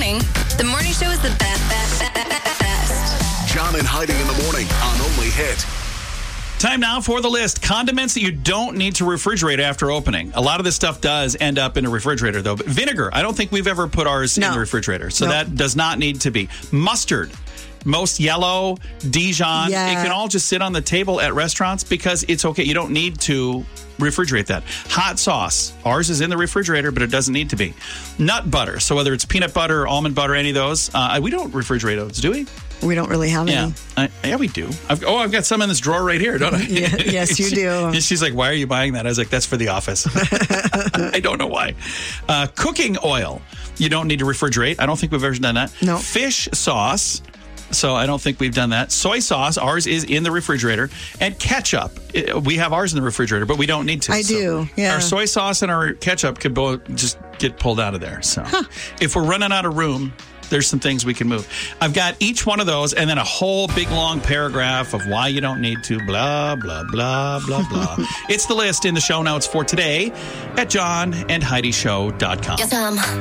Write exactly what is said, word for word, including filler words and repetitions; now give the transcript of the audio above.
morning. The morning show is the best, best, best, best. John and Heidi in the morning on Only Hit. Time now for the list. Condiments that you don't need to refrigerate after opening. A lot of this stuff does end up in a refrigerator, though. But vinegar, I don't think we've ever put ours No. in the refrigerator. So No. that does not need to be. Mustard. Most yellow, Dijon, Yeah. it can all just sit on the table at restaurants because it's okay. You don't need to refrigerate that. Hot sauce. Ours is in the refrigerator, but it doesn't need to be. Nut butter. So whether it's peanut butter or almond butter, any of those, uh, we don't refrigerate those, do we? We don't really have Yeah, any. I, yeah, we do. I've, oh, I've got some in this drawer right here, don't I? Yeah, yes, you She- do. and she's like, "Why are you buying that?" I was like, "That's for the office." I don't know why. Uh, cooking oil. You don't need to refrigerate. I don't think we've ever done that. No. Fish sauce. So I don't think we've done that. Soy sauce. Ours is in the refrigerator. And ketchup. It- we have ours in the refrigerator, but we don't need to. I So do, yeah. Our soy sauce and our ketchup could both just get pulled out of there. So if we're running out of room, there's some things we can move. I've got each one of those and then a whole big long paragraph of why you don't need to, blah, blah, blah, blah, blah. It's the list in the show notes for today at john and heidi show dot com. Yes, um.